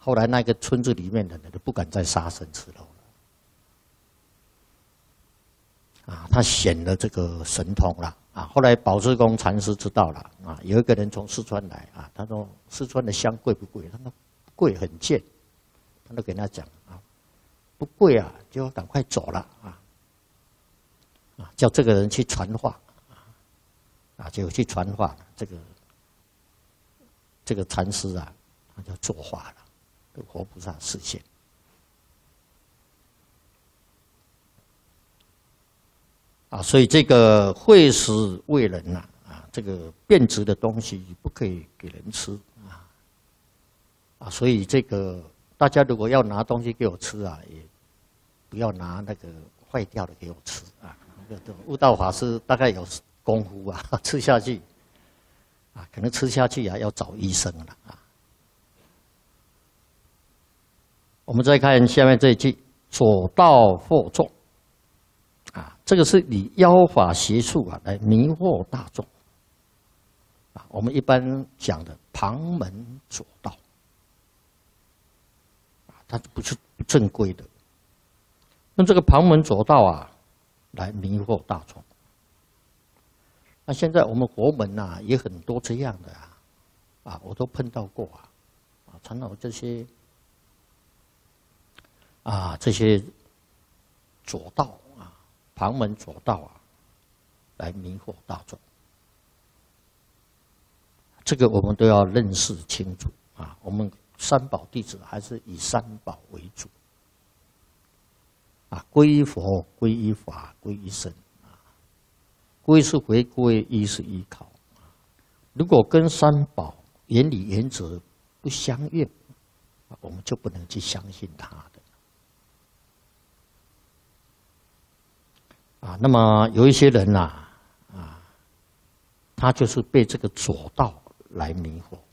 后来那个村子里面的人都不敢再杀生吃肉了。啊，他显了这个神通了。啊，后来宝志公禅师知道了。啊，有一个人从四川来。啊，他说四川的香贵不贵？他说不贵，很贱。他就跟他讲啊，不贵啊，就赶快走了啊。啊，叫这个人去传话。啊，就去传话，这个禅师啊，他就作化了，对活菩萨示现。啊，所以这个惠食为人呐，啊，这个变质的东西不可以给人吃啊。啊，所以这个大家如果要拿东西给我吃啊，也不要拿那个坏掉的给我吃啊。悟道法师大概有功夫啊，吃下去啊，可能吃下去啊要找医生了啊。我们再看下面这一句：左道惑众。啊，这个是以妖法邪术啊来迷惑大众。啊，我们一般讲的旁门左道，啊，它不是不正规的。用这个旁门左道啊，来迷惑大众。那现在我们佛门呐，也很多这样的啊，啊，我都碰到过啊，啊，常常有这些左道。旁门左道啊，来迷惑大众，这个我们都要认识清楚啊。我们三宝弟子还是以三宝为主啊，皈依佛、皈依法、皈依僧啊。皈是回归，依是依靠。如果跟三宝原理原则不相应，我们就不能去相信他的。啊，那么有一些人呐，啊，他就是被这个左道来迷惑，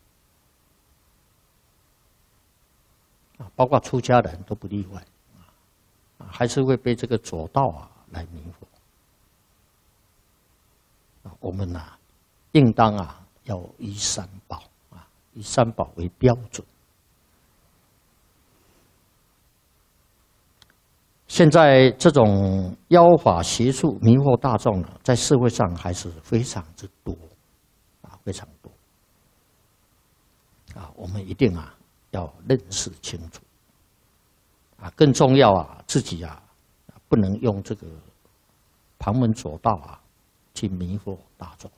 啊，包括出家人都不例外，啊，还是会被这个左道啊来迷惑。啊，我们呐，应当啊要依三宝啊，以三宝为标准。现在这种妖法邪术迷惑大众呢，在社会上还是非常之多，啊，非常多，啊，我们一定啊要认识清楚，啊，更重要啊，自己啊不能用这个旁门左道啊去迷惑大众，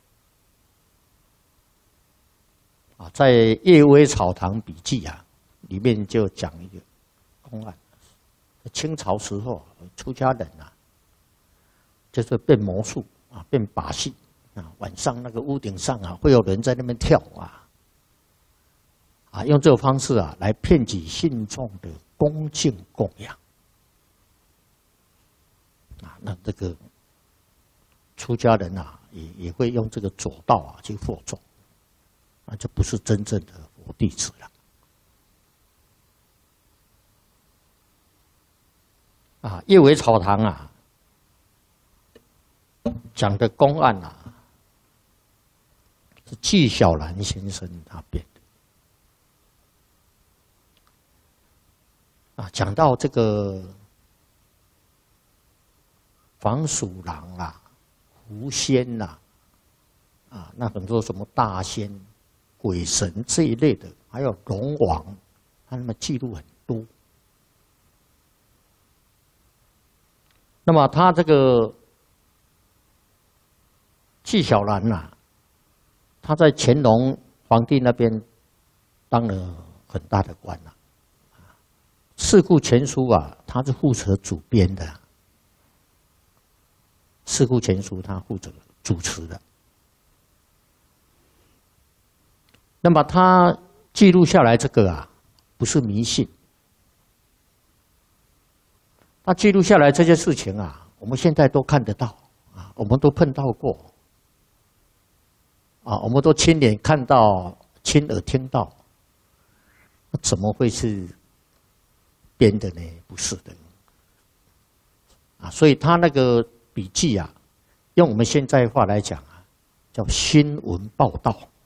啊，在《夜微草堂笔记》啊里面就讲一个公案。清朝时候，出家人啊，就是变魔术啊，变把戏啊。晚上那个屋顶上啊，会有人在那边跳啊，用这种方式啊，来骗取信众的恭敬供养啊。那这个出家人啊，也会用这个左道啊去惑众啊，就不是真正的佛弟子了。啊，夜微草堂啊，讲的公案啊，是纪晓岚先生他编的。啊，讲到这个防鼠狼啊、狐仙呐，啊，那很多什么大仙、鬼神这一类的，还有龙王，他们记录很多。那么他这个纪晓岚呐，他在乾隆皇帝那边当了很大的官呐，《四库全书》啊，他是负责主编的，《四库全书》他负责主持的。那么他记录下来这个啊，不是迷信。他记录下来这些事情啊，我们现在都看得到啊，我们都碰到过啊，我们都亲眼看到、亲耳听到，怎么会是编的呢？不是的啊，所以他那个笔记啊，用我们现在话来讲啊，叫新闻报道